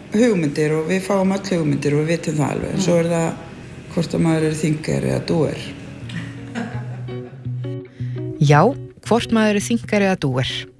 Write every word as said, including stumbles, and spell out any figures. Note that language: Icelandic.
hugmyndir og við fáum öll hugmyndir og við vitum það alveg. Mm. Svo er það hvort að maður er thinker eða doer. Já, hvort maður er thinker eða doer.